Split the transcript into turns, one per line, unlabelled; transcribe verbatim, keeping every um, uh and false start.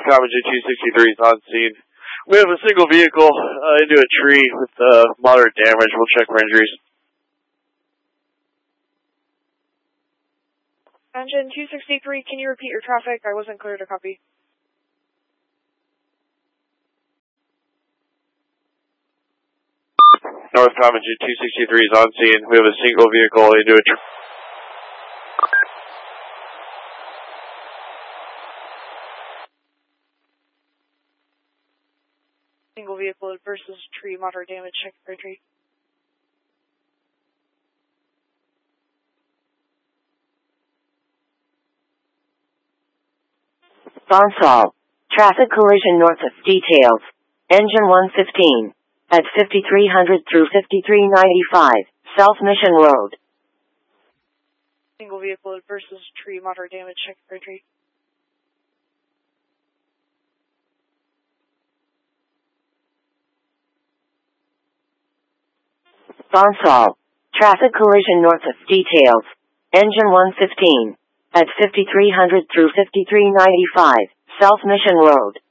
Common J two sixty-three is on scene. We have a single vehicle uh, into a tree with uh, moderate damage. We'll check for injuries.
Engine two sixty-three, can you repeat your traffic? I wasn't clear to copy.
North Common J two sixty-three is on scene. We have a single vehicle into a tree.
Single vehicle versus tree, moderate damage, check for injury.
Bonsall. Traffic collision north of details. Engine one fifteen. At fifty-three hundred through fifty-three ninety-five, South Mission Road.
Single vehicle versus tree, moderate damage, check for injury.
Bonsall. Traffic collision north of details. Engine one fifteen. At fifty-three hundred through fifty-three ninety-five, South Mission Road.